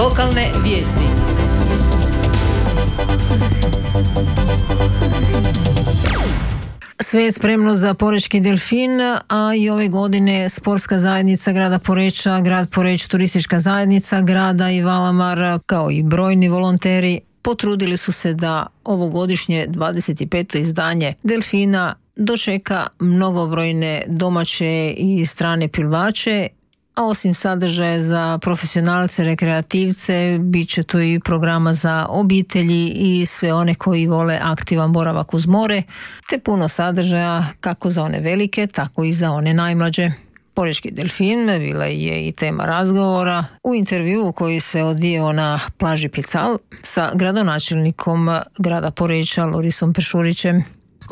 Lokalne vijesti. Sve je spremno za Porečki delfin, a i ove godine sportska zajednica grada Poreča, grad Poreć, turistička zajednica grada i Valamar, kao i brojni volonteri, potrudili su se da ovogodišnje 25. izdanje delfina dočeka mnogobrojne domaće i strane plivače, a osim sadržaja za profesionalce, rekreativce, bit će tu i programa za obitelji i sve one koji vole aktivan boravak uz more, te puno sadržaja kako za one velike, tako i za one najmlađe. Porečki delfin bila je i tema razgovora u intervjuu koji se odvijao na plaži Pical sa gradonačelnikom grada Poreča Lorisom Pešurićem.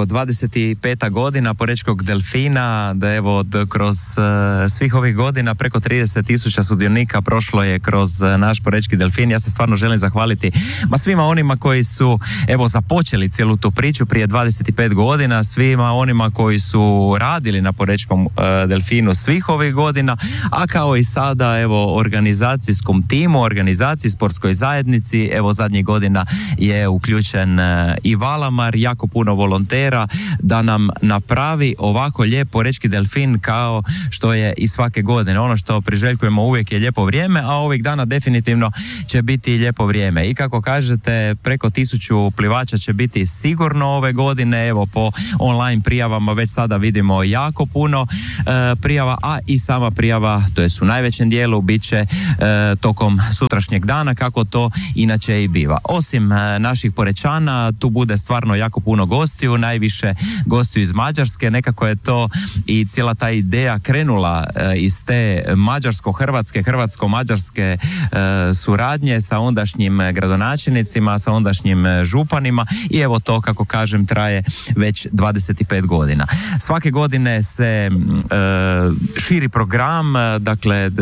25. godina Porečkog delfina, da evo kroz svih ovih godina preko 30.000 sudionika prošlo je kroz naš Porečki delfin. Ja se stvarno želim zahvaliti svima onima koji su evo započeli cijelu tu priču prije 25 godina, svima onima koji su radili na Porečkom delfinu svih ovih godina, a kao i sada evo organizacijskom timu, organizaciji, sportskoj zajednici. Evo zadnjih godina je uključen i Valamar, jako puno volontera da nam napravi ovako lijep Porečki delfin kao što je i svake godine. Ono što priželjkujemo uvijek je lijepo vrijeme, a ovih dana definitivno će biti lijepo vrijeme. I kako kažete, preko 1000 plivača će biti sigurno ove godine. Evo po online prijavama već sada vidimo jako puno prijava, a i sama prijava, to je u najvećem dijelu, bit će tokom sutrašnjeg dana, kako to inače i biva. Osim naših Porečana, tu bude stvarno jako puno gostiju, najviše gostiju iz Mađarske. Nekako je to i cijela ta ideja krenula iz te mađarsko-hrvatske, hrvatsko-mađarske suradnje sa ondašnjim gradonačelnicima, sa ondašnjim županima, i evo to, kako kažem, traje već 25 godina. Svake godine se širi program, dakle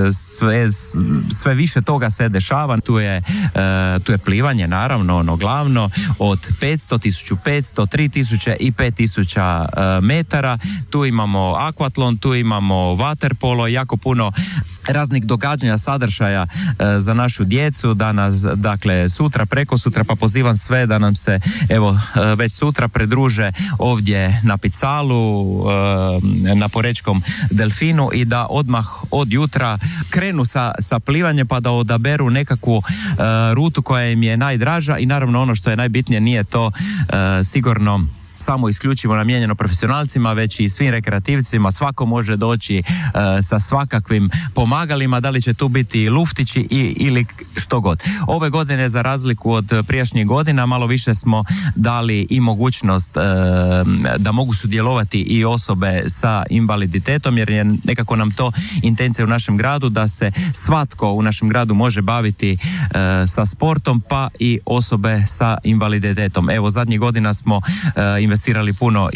sve više toga se dešava. Tu je plivanje, naravno, ono glavno, od 500, 1500, 3000 i 5000 metara. Tu imamo akvatlon, tu imamo waterpolo, jako puno raznih događanja, sadržaja za našu djecu. Danas, dakle sutra, preko sutra, pa pozivam sve da nam se evo već sutra pridruže ovdje na Picalu, na Porečkom delfinu, i da odmah od jutra krenu sa plivanjem, pa da odaberu nekakvu rutu koja im je najdraža. I naravno ono što je najbitnije, nije to sigurno samo isključivo namijenjeno profesionalcima, već i svim rekreativcima. Svako može doći sa svakakvim pomagalima, da li će tu biti luftići ili što god. Ove godine, za razliku od prijašnjih godina, malo više smo dali i mogućnost da mogu sudjelovati i osobe sa invaliditetom, jer je nekako nam to intencija u našem gradu, da se svatko u našem gradu može baviti sa sportom, pa i osobe sa invaliditetom. Evo, zadnjih godina smo investirali puno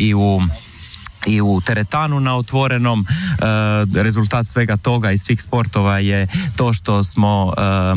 i u teretanu na otvorenom. Rezultat svega toga i svih sportova je to što smo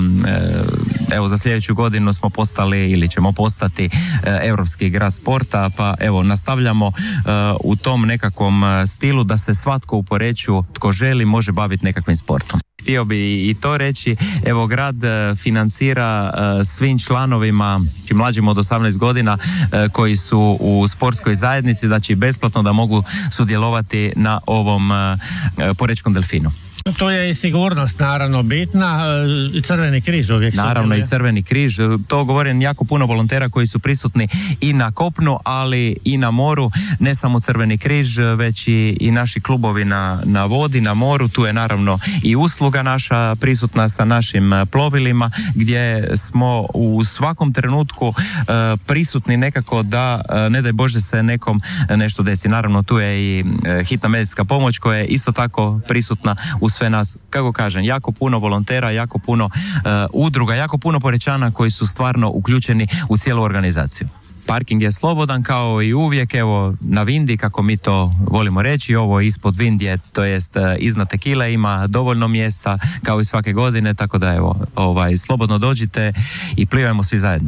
evo za sljedeću godinu smo postali ili ćemo postati europski grad sporta, pa evo nastavljamo u tom nekakvom stilu da se svatko u Poreču tko želi može baviti nekakvim sportom. Htio bi i to reći, evo grad financira svim članovima mlađim od 18 godina koji su u sportskoj zajednici, znači besplatno da mogu sudjelovati na ovom Porečkom delfinu. To je i sigurnost naravno bitna, i Crveni križ uvijek. Naravno i Crveni križ, to govorim jako puno volontera koji su prisutni i na kopnu, ali i na moru, ne samo Crveni križ, već i naši klubovi na vodi, na moru. Tu je naravno i usluga naša prisutna sa našim plovilima, gdje smo u svakom trenutku prisutni nekako da ne daj Bože se nekom nešto desi. Naravno tu je i hitna medicinska pomoć koja je isto tako prisutna u sve nas. Kako kažem, jako puno volontera, jako puno udruga, jako puno Porečana koji su stvarno uključeni u cijelu organizaciju. Parking je slobodan kao i uvijek, evo na Vindi, kako mi to volimo reći, ovo ispod Vindije, to jest iznad Tekile, ima dovoljno mjesta kao i svake godine, tako da evo, slobodno dođite i plivajmo svi zajedno.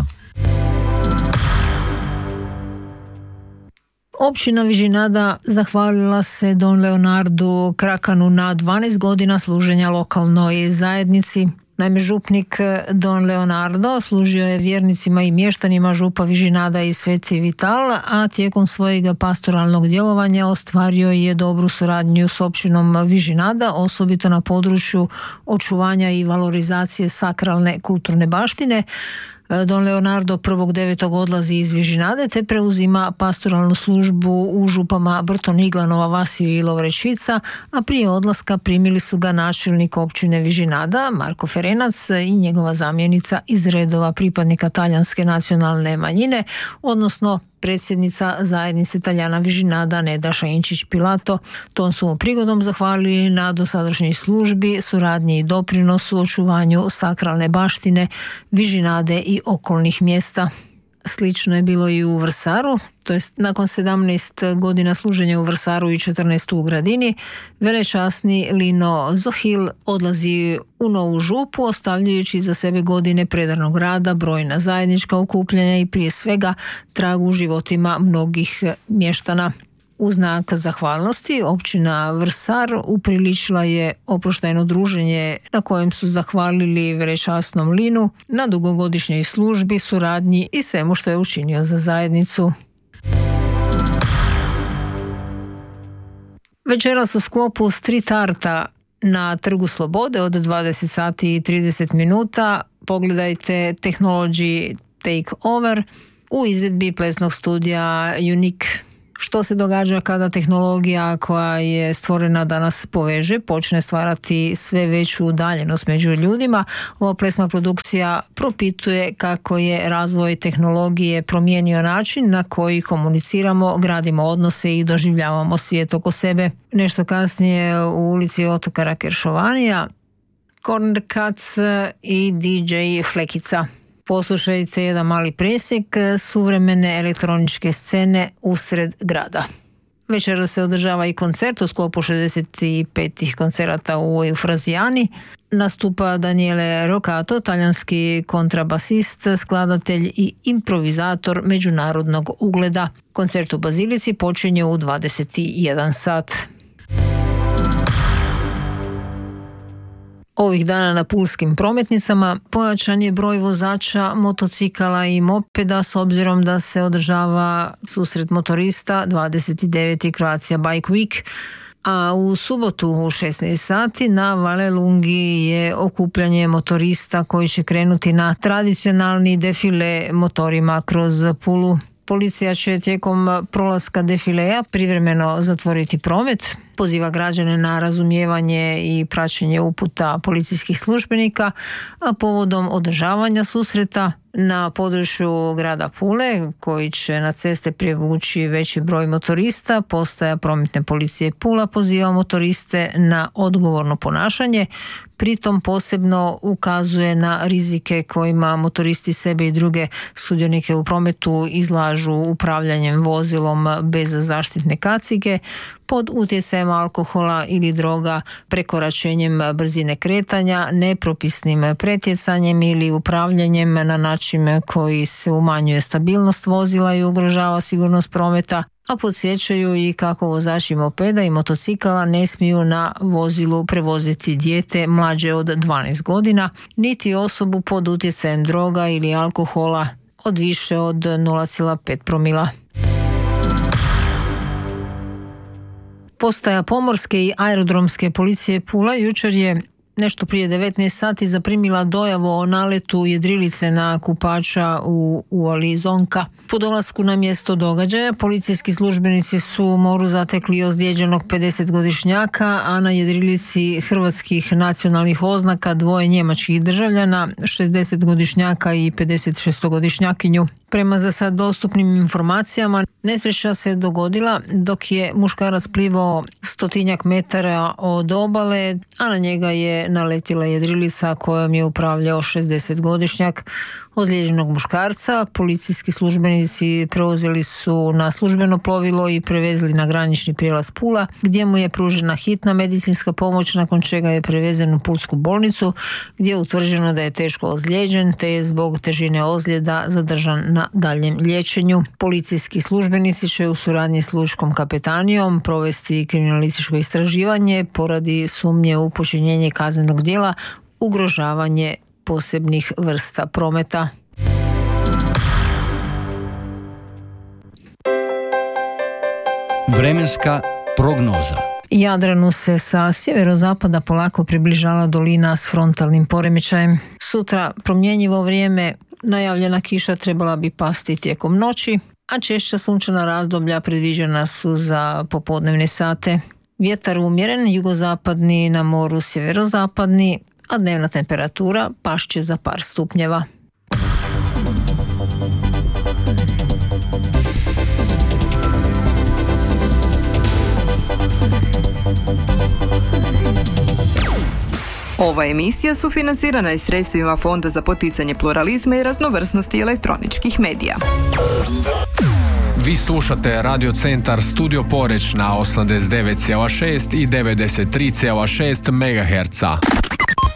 Općina Vižinada zahvalila se Don Leonardu Krakanu na 12 godina služenja lokalnoj zajednici. Naime, župnik Don Leonardo služio je vjernicima i mještanima župa Vižinada i Sveti Vital, a tijekom svojeg pastoralnog djelovanja ostvario je dobru suradnju s općinom Vižinada, osobito na području očuvanja i valorizacije sakralne kulturne baštine. Don Leonardo 1.9. odlazi iz Vižinade te preuzima pastoralnu službu u župama Brton-Igla, Nova Vasija i Lovrečica, a prije odlaska primili su ga načelnik općine Vižinada Marko Ferenac i njegova zamjenica iz redova pripadnika talijanske nacionalne manjine, odnosno predsjednica zajednice Talijana Vižinada Neda Šainčić-Pilato. Tom su mu prigodom zahvalili na dosadašnjoj službi, suradnji i doprinosu očuvanju sakralne baštine Vižinade i okolnih mjesta. Slično je bilo i u Vrsaru, to jest nakon 17 godina služenja u Vrsaru i 14 u Gradini, velečasni Lino Zohil odlazi u novu župu, ostavljajući za sebe godine predanog rada, brojna zajednička okupljanja i prije svega trag u životima mnogih mještana. U znak zahvalnosti općina Vrsar upriličila je oproštajno druženje na kojem su zahvalili velečasnom Linu na dugogodišnjoj službi, suradnji i svemu što je učinio za zajednicu. Večeras u sklopu street arta na Trgu Slobode od 20 sati i 30 minuta pogledajte Technology Take Over u izvedbi plesnog studija Unique. Što se događa kada tehnologija koja je stvorena da nas poveže počne stvarati sve veću udaljenost među ljudima? Ova plesna produkcija propituje kako je razvoj tehnologije promijenio način na koji komuniciramo, gradimo odnose i doživljavamo svijet oko sebe. Nešto kasnije u ulici Otokara Keršovanija, Corner Cuts i DJ Flekica. Poslušajte jedan mali presjek suvremene elektroničke scene usred grada. Večera se održava i koncert u sklopu 65. koncerata u Eufrazijani. Nastupa Daniele Roccato, talijanski kontrabasist, skladatelj i improvizator međunarodnog ugleda. Koncert u Bazilici počinje u 21 sat. Ovih dana na pulskim prometnicama pojačan je broj vozača motocikala i mopeda s obzirom da se održava susret motorista 29. Croatia Bike Week, a u subotu u 16 sati na Valelungi je okupljanje motorista koji će krenuti na tradicionalni defile motorima kroz Pulu. Policija će tijekom prolaska defileja privremeno zatvoriti promet, poziva građane na razumijevanje i praćenje uputa policijskih službenika, a povodom održavanja susreta na području grada Pule, koji će na ceste privući veći broj motorista, postaja prometne policije Pula poziva motoriste na odgovorno ponašanje, pritom posebno ukazuje na rizike kojima motoristi sebe i druge sudionike u prometu izlažu upravljanjem vozilom bez zaštitne kacige, pod utjecajem alkohola ili droga, prekoračenjem brzine kretanja, nepropisnim pretjecanjem ili upravljanjem na način koji se umanjuje stabilnost vozila i ugrožava sigurnost prometa, a podsjećaju i kako vozači mopeda i motocikala ne smiju na vozilu prevoziti dijete mlađe od 12 godina, niti osobu pod utjecajem droga ili alkohola od više od 0,5 promila. Postaja pomorske i aerodromske policije Pula jučer je nešto prije 19 sati zaprimila dojavu o naletu jedrilice na kupača u uvali Zonka. Po dolasku na mjesto događaja policijski službenici su u moru zatekli ozlijeđenog 50-godišnjaka, a na jedrilici hrvatskih nacionalnih oznaka dvoje njemačkih državljana, 60-godišnjaka i 56-godišnjakinju. Prema za sad dostupnim informacijama, nesreća se dogodila dok je muškarac plivao 100 metara od obale, a na njega je naletila jedrilica kojom je upravljao 60-godišnjak. Ozlijeđenog muškarca policijski službenici preuzeli su na službeno plovilo i prevezli na granični prijelaz Pula, gdje mu je pružena hitna medicinska pomoć, nakon čega je prevezen u pulsku bolnicu, gdje je utvrđeno da je teško ozlijeđen te je zbog težine ozljeda zadržan na daljem liječenju. Policijski službenici će u suradnji s lučkom kapetanijom provesti kriminalističko istraživanje poradi sumnje u počinjenje kaznenog djela ugrožavanje posebnih vrsta prometa. Vremenska prognoza. Jadranu se sa sjeverozapada polako približava dolina s frontalnim poremećajem. Sutra promjenjivo vrijeme, najavljena kiša trebala bi pasti tijekom noći, a češća sunčana razdoblja predviđena su za popodnevne sate. Vjetar umjeren, jugozapadni, na moru sjeverozapadni, a dnevna temperatura pašće za par stupnjeva. Ova emisija sufinancirana je sredstvima Fonda za poticanje pluralizma i raznovrsnosti elektroničkih medija. Vi slušate Radio Centar Studio Poreč na 89,6 i 93,6 MHz.